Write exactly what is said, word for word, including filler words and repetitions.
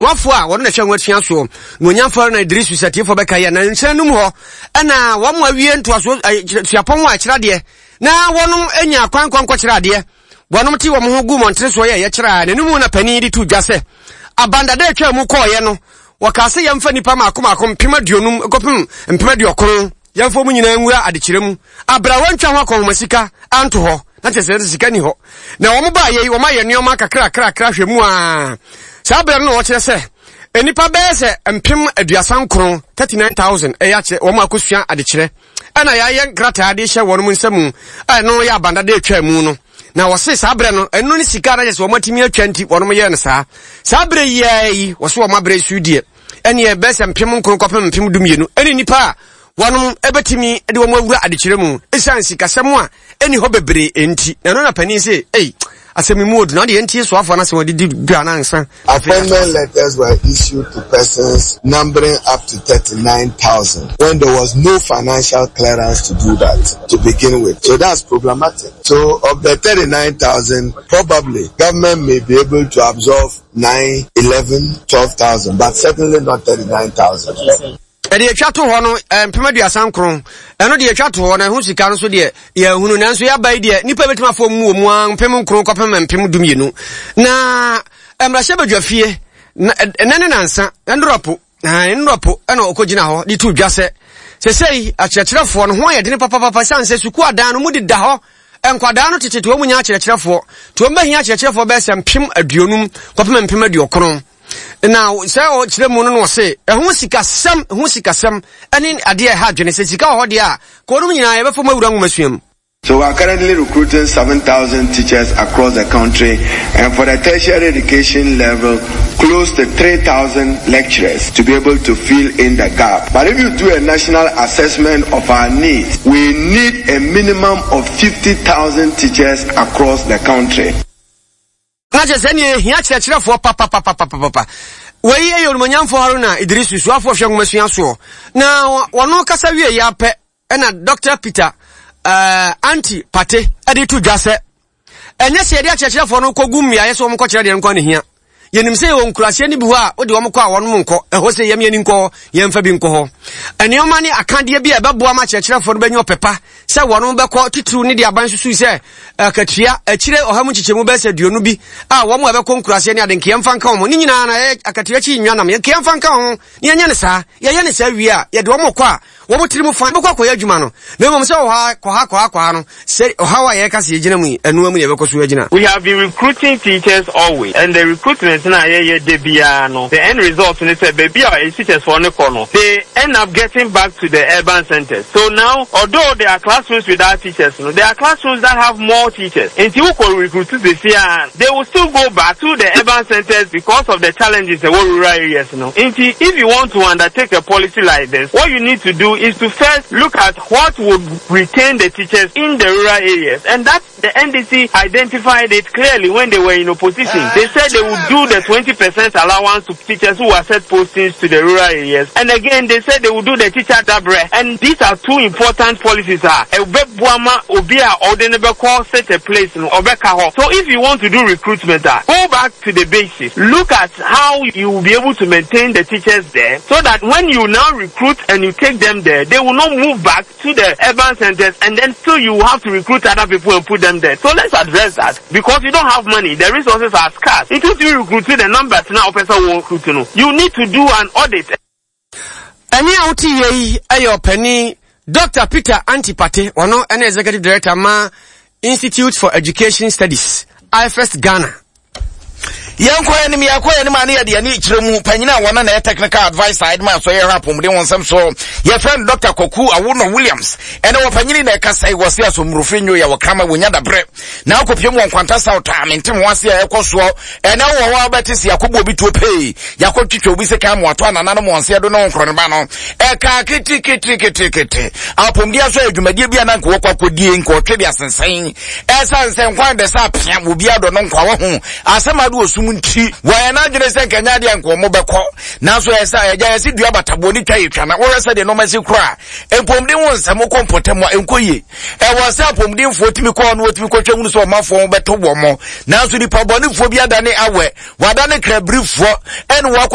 wafo a won na hwe nwatua so no nyamfo na Idris Satifo beka ya na nsanum ho na wo mo awie nto so tuapon a kira de na wonum enya kwan kwan kwa kira de wonum ti wo mo gu montre so ye ye kira na num na pani di tu dwase abanda de twa mu ko ye no wakase yamfa nipa makoma akom pima duonum kopim mpima duokron yamfo mu nyina nwura adekire mu abra wantwa ho akon masika anto ho na tese sika ni ho na wo mo ba ye wo ma ye neoma kakra kra kra hwemu a sa abra no wo kire se enipa be se mpim aduasan kron thirty-nine thousand e ya che wo ma akosua adekire ana ya ye grata ade hye wo no nsam a no ya abanda de twa mu no na wose sa abra no enu ni sika na je wo matimi atwa nti wo no ye ne sa sa abra yi wose wo ma abra sudie eni e be se mpim nkron kopem mpim dumienu eni nipa wanum ebetimi de wo mawura adekire mu esan sikasem a eni ho bebre enti na no na pani se eh asemi mood na de enti so afo na se wodi dua na nsan. Appointment letters were issued to persons numbering up to thirty-nine thousand when there was no financial clearance to do that to begin with. So that's problematic. So of the thirty-nine thousand, probably government may be able to absorb nine, eleven, twelve thousand, but certainly not thirty-nine thousand. Ede twato ho no empema duasan kron eno de twato ho na hu sika no so de ya hunu nanso ya bai de nipa betima fo mu mu empem kron kopem empem dumienu na emrahye badwafie na nene nansa ndropo na ndropo eno okogina ho de tu dwase sesei akyerɛkyerɛfo no ho ayɛ de ne papa papa sanse suku adan no mu de da ho enkwada no tete to mu nya akyerɛkyerɛfo to mba hia akyerɛkyerɛfo be se empem aduonum kopem empem aduokron. Now, say o chire mu no no se ehun sikasem ehun sikasem ani ade ha dwene se sika ho de a ko no nyina ye be fo mawura ngomasuam. So we are currently recruiting seven thousand teachers across the country, and for the tertiary education level, close to three thousand lecturers to be able to fill in the gap. But if you do a national assessment of our needs, we need a minimum of fifty thousand teachers across the country. Kaje sene hia kyerɛkyerɛfo papa papa papa papa wei e yorumanyamfo Haruna Idris suafo hwe ngomasuan so na wono kasa wie ya pɛ na Doctor Peter uh, Anti Pate ade tu dwase enye se de kyerɛkyerɛfo no kogum ya yeso mo kɔkyerɛ de nko ne hia yenim se won kurase ni bi ho a odi wo mo kɔ a wono mo nkɔ ɛho se yam yeni nkɔ yemfa bi nkɔ ho enioma ne akandie bi ɛbɛboa ma kyerɛkyerɛfo no benyo pepa se wono bɛkɔ titru ne de aban susu se akatua akyire ohamu kyikyemu bɛ se duonu bi a wo mo ɛbɛkɔ kurase ne ade nkiyemfa nka wo ni nyina na akatua kyi nwanam ye nkiyemfa nka ho ne yenya ne saa ye ye ne saa wi a ye de wo mo kɔ a wo mo tiri mu fan bɛkɔ akɔ adwuma no na mmom se wo ha kɔ ha kɔ ha kɔ ha no se ha wa ye ka se yegyina mu enu amu ye bɛkɔ so yegyina. We have been recruiting teachers always, and the recruitment na ye ye de bia no the end result is say baby our teachers for no kono they end up getting back to the urban centers. So now although there are classrooms without teachers, no, there are classrooms that have more teachers. And you can recruit this year, they will still go back to the urban centers because of the challenges in the rural areas. No, and if you want to undertake a policy like this, what you need to do is to first look at what would retain the teachers in the rural areas, and that the N D C identified it clearly when they were in opposition. They said they would do the twenty percent allowance to teachers who are set postings to the rural areas, and again they said they would do the teacher dabre. And these are two important policies. Ah, obia or set a place in Obeka. So if you want to do recruitment, go back to the basics. Look at how you will be able to maintain the teachers there, so that when you now recruit and you take them there, they will not move back to the urban centers, and then still you have to recruit other people and put them there. So let's address that, because you don't have money, the resources are scarce. It is you recruit the numbers now, person won't recruit, you know. You need to do an audit. Any out ye ayo penny Doctor Peter Anti Pate, one an executive director ma Institute for Education Studies, I F S Ghana. Yanko enemy akwa enemy ani ade ani kiremu panyina wona na technical advisor Edman so ye rapom de wonsam so your friend Doctor Koku Awono Williams ene wo panyini na kasa wose asomrufinyo ya wakrama wonya dabre na akopiem won kwanta south amentem wase ya ekoso ene wo wa betisi yakobo bi to pay yakotwitwa obi se kan mo ato anana mo onse do no nkro ne ba no e ka kiti kiti kiti kiti apom dia so adwumadie bia na nko kwakodie nko twede asensen e sansen kwan de sa pia obi ado no nkwa wo ho asemado osu munti wa na dwene se kanya de nko mo beko na so esa ya ja yesi dua batabo ni twa yetwa na wo resa de no masi kura empom de won nsam kompotemo enkoye e wo sa pom de mfo timi ko no timi ko twanu so mafo beto bo mo na so ni pabonifo bi adane awe wadane krabrifo en wo